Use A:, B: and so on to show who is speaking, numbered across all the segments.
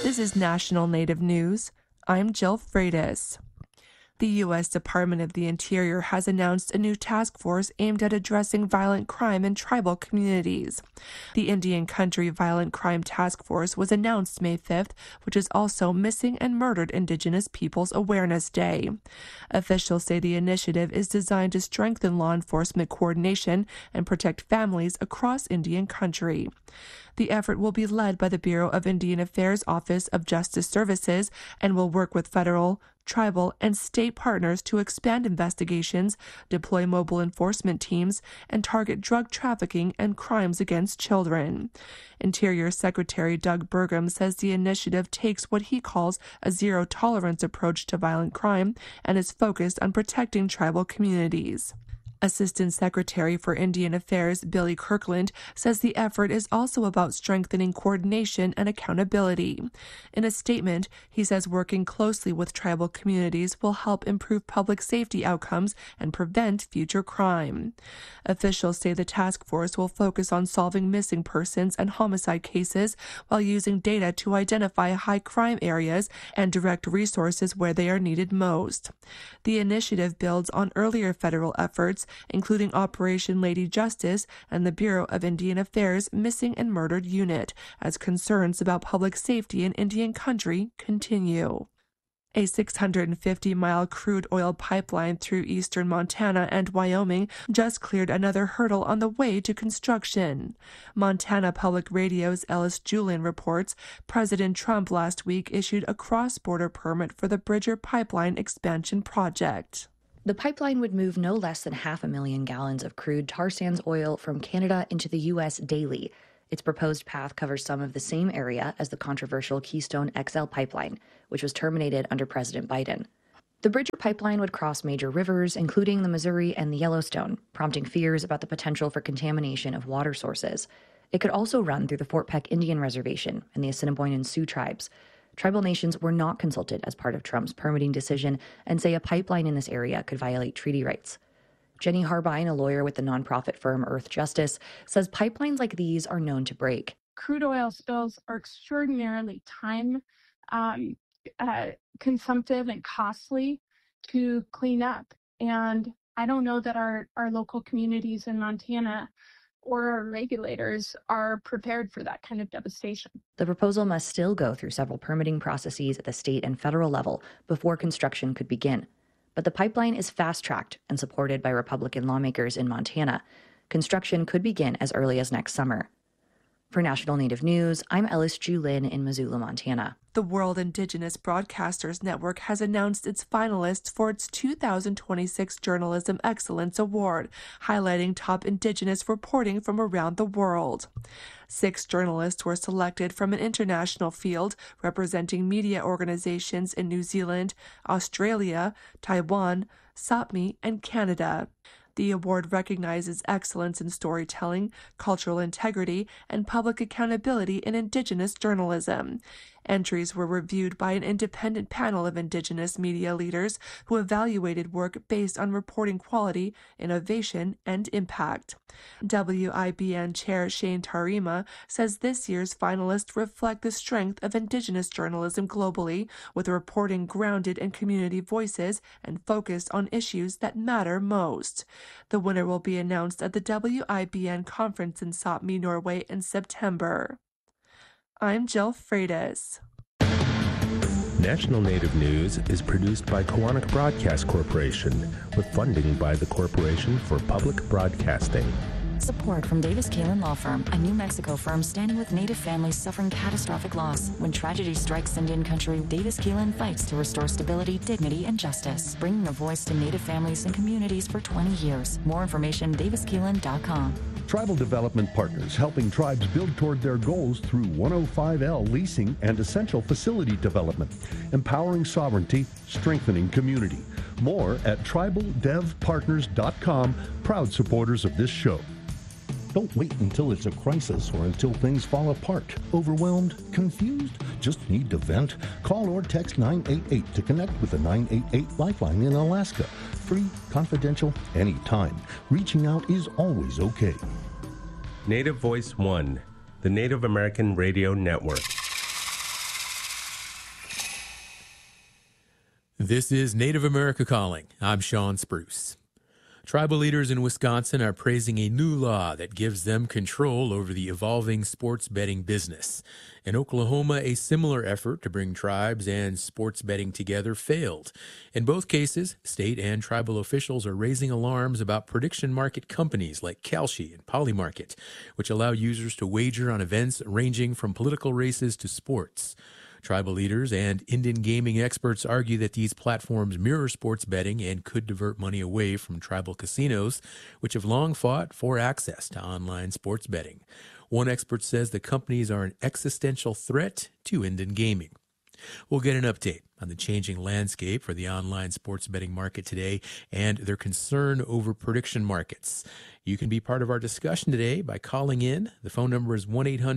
A: This is National Native News. I'm Jill Freitas. The U.S. Department of the Interior has announced a new task force aimed at addressing violent crime in tribal communities. The Indian Country Violent Crime Task Force was announced May 5th, which is also Missing and Murdered Indigenous Peoples Awareness Day. Officials say the initiative is designed to strengthen law enforcement coordination and protect families across Indian Country. The effort will be led by the Bureau of Indian Affairs Office of Justice Services and will work with federal, tribal, and state partners to expand investigations, deploy mobile enforcement teams, and target drug trafficking and crimes against children. Interior Secretary Doug Burgum says the initiative takes what he calls a zero-tolerance approach to violent crime and is focused on protecting tribal communities. Assistant Secretary for Indian Affairs Billy Kirkland says the effort is also about strengthening coordination and accountability. In a statement, he says working closely with tribal communities will help improve public safety outcomes and prevent future crime. Officials say the task force will focus on solving missing persons and homicide cases while using data to identify high crime areas and direct resources where they are needed most. The initiative builds on earlier federal efforts, including Operation Lady Justice and the Bureau of Indian Affairs Missing and Murdered Unit, as concerns about public safety in Indian Country continue. A 650-mile crude oil pipeline through eastern Montana and Wyoming just cleared another hurdle on the way to construction. Montana Public Radio's Ellis Julien reports President Trump last week issued a cross-border permit for the Bridger Pipeline expansion project.
B: The pipeline would move no less than 500,000 gallons of crude tar sands oil from Canada into the U.S. daily. Its proposed path covers some of the same area as the controversial Keystone XL pipeline, which was terminated under President Biden. The Bridger pipeline would cross major rivers, including the Missouri and the Yellowstone, prompting fears about the potential for contamination of water sources. It could also run through the Fort Peck Indian Reservation and the Assiniboine Sioux tribes. Tribal nations were not consulted as part of Trump's permitting decision and say a pipeline in this area could violate treaty rights. Jenny Harbine, a lawyer with the nonprofit firm Earth Justice, says pipelines like these are known to break.
C: Crude oil spills are extraordinarily time consumptive and costly to clean up. And I don't know that our local communities in Montana or our regulators are prepared for that kind of devastation.
B: The proposal must still go through several permitting processes at the state and federal level before construction could begin. But the pipeline is fast-tracked and supported by Republican lawmakers in Montana. Construction could begin as early as next summer. For National Native News, I'm Ellis Julien in Missoula, Montana.
A: The World Indigenous Broadcasters Network has announced its finalists for its 2026 Journalism Excellence Award, highlighting top Indigenous reporting from around the world. 6 journalists were selected from an international field representing media organizations in New Zealand, Australia, Taiwan, Sapmi, and Canada. The award recognizes excellence in storytelling, cultural integrity, and public accountability in Indigenous journalism. Entries were reviewed by an independent panel of Indigenous media leaders who evaluated work based on reporting quality, innovation, and impact. WIBN Chair Shane Tarima says this year's finalists reflect the strength of Indigenous journalism globally, with reporting grounded in community voices and focused on issues that matter most. The winner will be announced at the WIBN conference in Sapmi, Norway in September. I'm Jill Freitas.
D: National Native News is produced by Koahnic Broadcast Corporation with funding by the Corporation for Public Broadcasting.
E: Support from Davis Kalin Law Firm, a New Mexico firm standing with Native families suffering catastrophic loss. When tragedy strikes Indian country, Davis Kalin fights to restore stability, dignity, and justice, bringing a voice to Native families and communities for 20 years. More information, daviskalin.com.
F: Tribal Development Partners, helping tribes build toward their goals through 105L leasing and essential facility development, empowering sovereignty, strengthening community. More at tribaldevpartners.com, proud supporters of this show. Don't wait until it's a crisis or until things fall apart. Overwhelmed? Confused? Just need to vent? Call or text 988 to connect with the 988 Lifeline in Alaska. Free, confidential, anytime. Reaching out is always okay.
D: Native Voice One, the Native American Radio Network.
G: This is Native America Calling. I'm Sean Spruce. Tribal leaders in Wisconsin are praising a new law that gives them control over the evolving sports betting business. In Oklahoma, a similar effort to bring tribes and sports betting together failed. In both cases, state and tribal officials are raising alarms about prediction market companies like Kalshi and Polymarket, which allow users to wager on events ranging from political races to sports. Tribal leaders and Indian gaming experts argue that these platforms mirror sports betting and could divert money away from tribal casinos, which have long fought for access to online sports betting. One expert says the companies are an existential threat to Indian gaming. We'll get an update on the changing landscape for the online sports betting market today and their concern over prediction markets. You can be part of our discussion today by calling in. The phone number is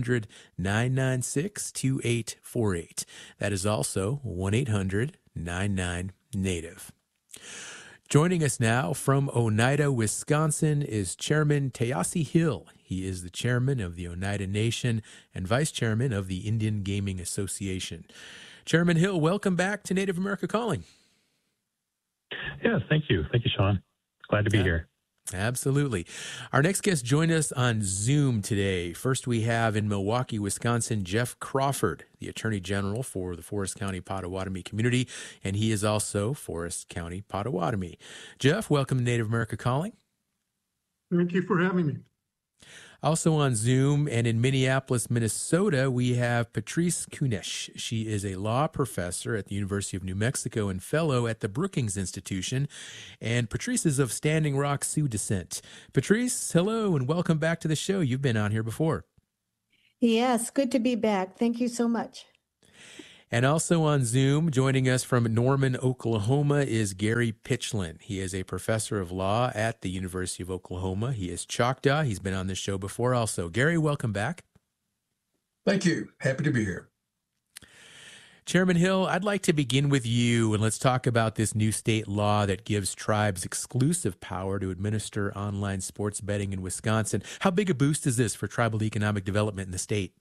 G: 1-800-996-2848. That is also 1-800-99-NATIVE. Joining us now from Oneida, Wisconsin is Chairman Tayosi Hill. He is the chairman of the Oneida Nation and vice chairman of the Indian Gaming Association. Chairman Hill, welcome back to Native America Calling.
H: Yes, thank you. Thank you, Sean. Glad to be here.
G: Absolutely. Our next guest joined us on Zoom today. First, we have in Milwaukee, Wisconsin, Jeff Crawford, the Attorney General for the Forest County Potawatomi community, and he is also Forest County Potawatomi. Jeff, welcome to Native America Calling.
I: Thank you for having me.
G: Also on Zoom and in Minneapolis, Minnesota, we have Patrice Kunesh. She is a law professor at the University of New Mexico and fellow at the Brookings Institution. And Patrice is of Standing Rock Sioux descent. Patrice, hello and welcome back to the show. You've been on here before.
J: Yes, good to be back. Thank you so much.
G: And also on Zoom, joining us from Norman, Oklahoma, is Gary Pitchlynn. He is a professor of law at the University of Oklahoma. He is Choctaw. He's been on this show before also. Gary, welcome back.
K: Thank you. Happy to be here.
G: Chairman Hill, I'd like to begin with you, and let's talk about this new state law that gives tribes exclusive power to administer online sports betting in Wisconsin. How big a boost is this for tribal economic development in the state?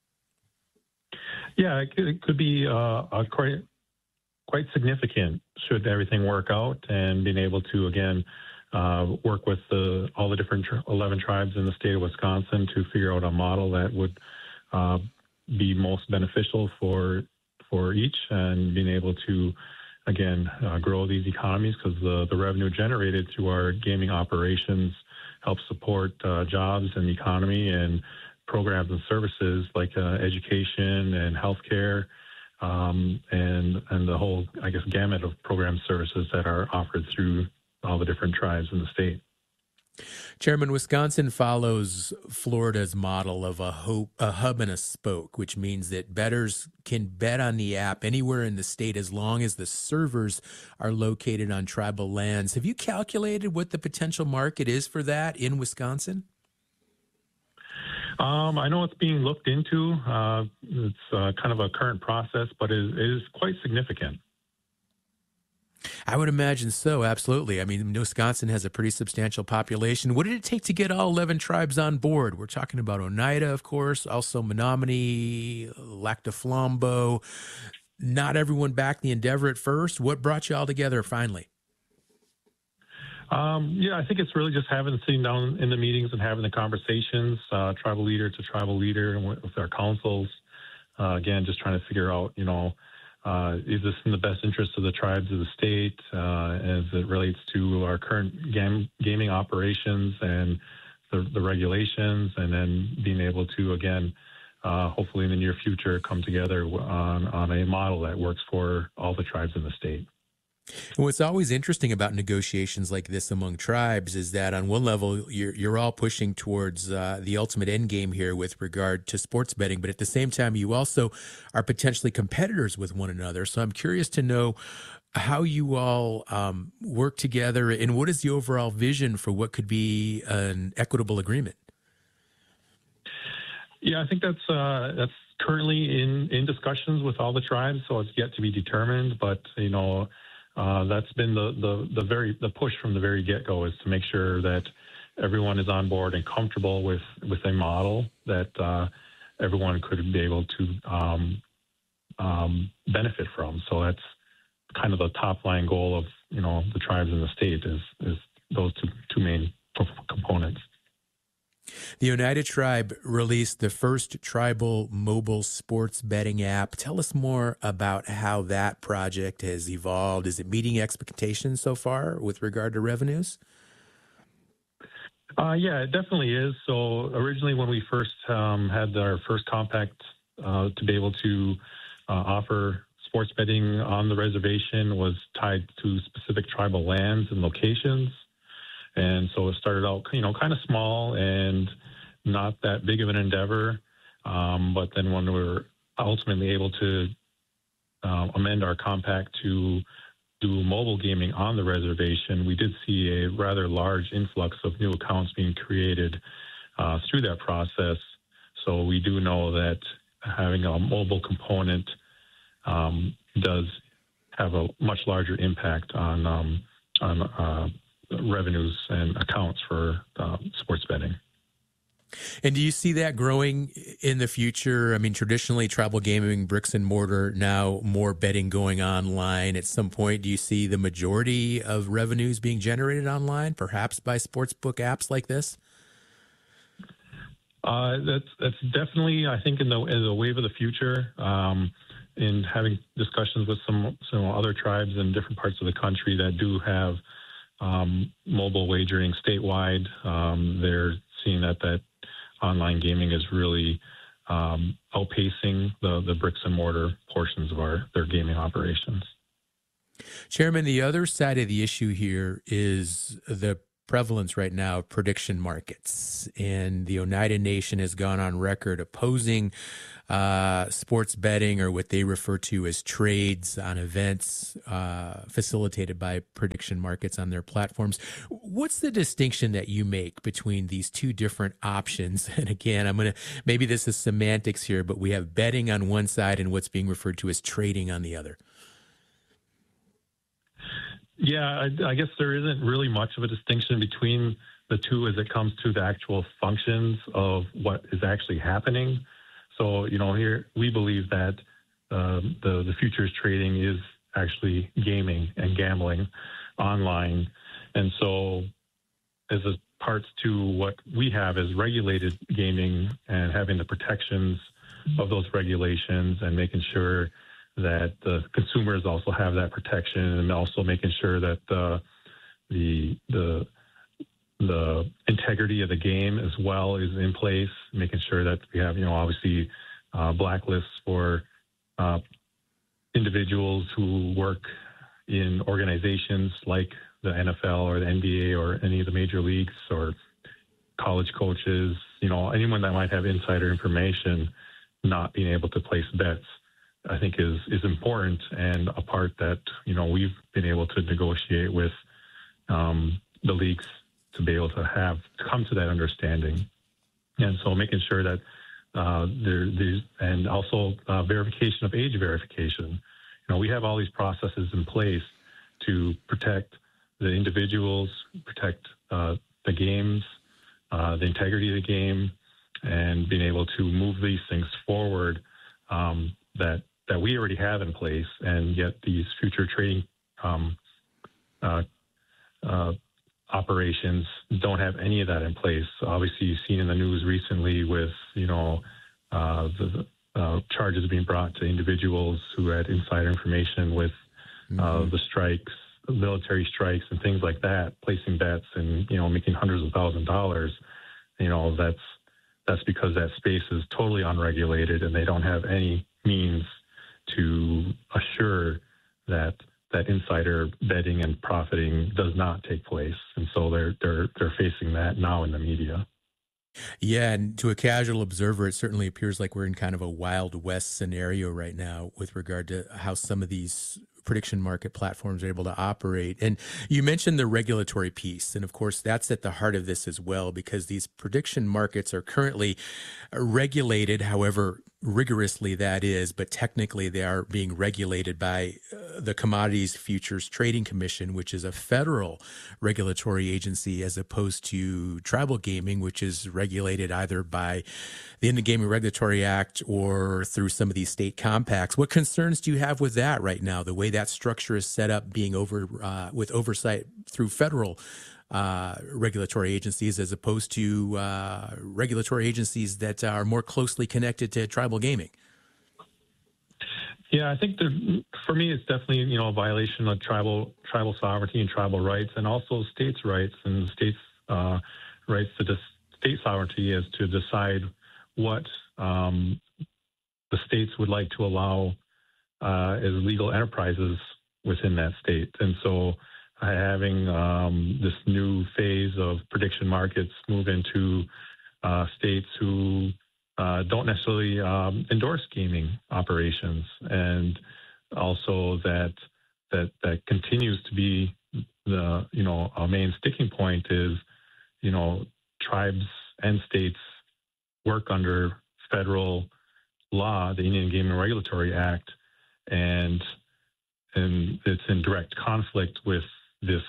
H: Yeah, it could be quite significant should everything work out, and being able to, again, work with all the different 11 tribes in the state of Wisconsin to figure out a model that would be most beneficial for each, and being able to, again, grow these economies, because the revenue generated through our gaming operations helps support jobs and the economy and programs and services like education and healthcare, and the whole, I guess, gamut of program services that are offered through all the different tribes in the state.
G: Chairman, Wisconsin follows Florida's model of a hub and a spoke, which means that bettors can bet on the app anywhere in the state as long as the servers are located on tribal lands. Have you calculated what the potential market is for that in Wisconsin?
H: I know it's being looked into. It's kind of a current process, but it is quite significant.
G: I would imagine so, absolutely. I mean, Wisconsin has a pretty substantial population. What did it take to get all 11 tribes on board? We're talking about Oneida, of course, also Menominee, Lac du Flambeau. Not everyone backed the endeavor at first. What brought you all together finally?
H: Yeah, I think it's really just sitting down in the meetings and having the conversations, tribal leader to tribal leader, and with our councils. Again, just trying to figure out, is this in the best interest of the tribes of the state as it relates to our current gaming operations and the regulations, and then being able to, again, hopefully in the near future, come together on a model that works for all the tribes in the state.
G: What's always interesting about negotiations like this among tribes is that on one level, you're all pushing towards the ultimate end game here with regard to sports betting, but at the same time, you also are potentially competitors with one another. So I'm curious to know how you all work together, and what is the overall vision for what could be an equitable agreement?
H: Yeah, I think that's currently in discussions with all the tribes, so it's yet to be determined, but, that's been the push from the very get-go, is to make sure that everyone is on board and comfortable with a model that everyone could be able to benefit from. So that's kind of the top line goal of the tribes in the state is those two main components.
G: The Oneida Tribe released the first tribal mobile sports betting app. Tell us more about how that project has evolved. Is it meeting expectations so far with regard to revenues?
H: Yeah, it definitely is. So originally when we first had our first compact to be able to offer sports betting on the reservation was tied to specific tribal lands and locations. And so it started out, kind of small and not that big of an endeavor. But then when we were ultimately able to amend our compact to do mobile gaming on the reservation, we did see a rather large influx of new accounts being created through that process. So we do know that having a mobile component does have a much larger impact on revenues and accounts for sports betting.
G: And do you see that growing in the future? I mean, traditionally, tribal gaming, bricks and mortar, now more betting going online. At some point, do you see the majority of revenues being generated online, perhaps by sportsbook apps like this?
H: That's definitely, I think, in the wave of the future. In having discussions with some other tribes in different parts of the country that do have mobile wagering statewide, they're seeing that online gaming is really outpacing the bricks and mortar portions of their gaming operations.
G: Chairman, the other side of the issue here is the prevalence right now of prediction markets, and the Oneida Nation has gone on record opposing sports betting, or what they refer to as trades on events facilitated by prediction markets on their platforms. What's the distinction that you make between these two different options? And again, maybe this is semantics here, but we have betting on one side and what's being referred to as trading on the other.
H: Yeah, I guess there isn't really much of a distinction between the two as it comes to the actual functions of what is actually happening. So, here we believe that the futures trading is actually gaming and gambling online. And so as a parts to what we have as regulated gaming and having the protections of those regulations and making sure that the consumers also have that protection, and also making sure that the integrity of the game as well is in place, making sure that we have, obviously blacklists for individuals who work in organizations like the NFL or the NBA or any of the major leagues, or college coaches, anyone that might have insider information, not being able to place bets, I think is important, and a part that, we've been able to negotiate with the leagues to be able to come to that understanding. And so making sure that and also verification of age verification. We have all these processes in place to protect the individuals, protect the games, the integrity of the game, and being able to move these things forward that we already have in place, and yet these future trading operations don't have any of that in place. Obviously, you've seen in the news recently with, the charges being brought to individuals who had insider information with the strikes, military strikes, and things like that, placing bets and, making hundreds of thousands of dollars. That's because that space is totally unregulated, and they don't have any means to assure that insider betting and profiting does not take place. And so they're facing that now in the media.
G: Yeah, and to a casual observer, it certainly appears like we're in kind of a Wild West scenario right now with regard to how some of these prediction market platforms are able to operate. And you mentioned the regulatory piece. And of course, that's at the heart of this as well, because these prediction markets are currently regulated, however rigorously that is, but technically they are being regulated by the Commodities Futures Trading Commission, which is a federal regulatory agency, as opposed to tribal gaming, which is regulated either by the Indian Gaming Regulatory Act or through some of these state compacts. What concerns do you have with that right now, the way that structure is set up, being with oversight through federal regulatory agencies as opposed to regulatory agencies that are more closely connected to tribal gaming?
H: Yeah, I think for me, it's definitely, a violation of tribal sovereignty and tribal rights, and also states' rights and states' rights to state sovereignty as to decide what the states would like to allow as legal enterprises within that state. And so having this new phase of prediction markets move into states who don't necessarily endorse gaming operations, and also that continues to be a main sticking point is, tribes and states work under federal law, the Indian Gaming Regulatory Act, and it's in direct conflict with this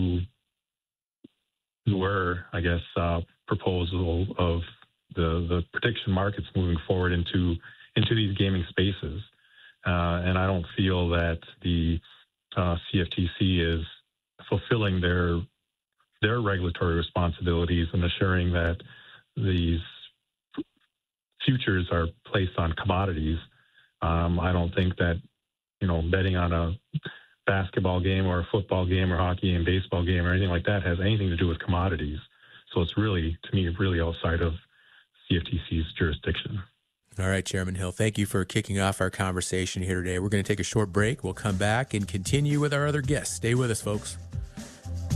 H: newer, proposal of the prediction markets moving forward into these gaming spaces. And I don't feel that the CFTC is fulfilling their regulatory responsibilities and assuring that these futures are placed on commodities. I don't think that, betting on a basketball game or a football game or hockey and baseball game or anything like that has anything to do with commodities. So it's really, to me, really outside of CFTC's jurisdiction.
G: All right, Chairman Hill, thank you for kicking off our conversation here today. We're going to take a short break. We'll come back and continue with our other guests. Stay with us, folks.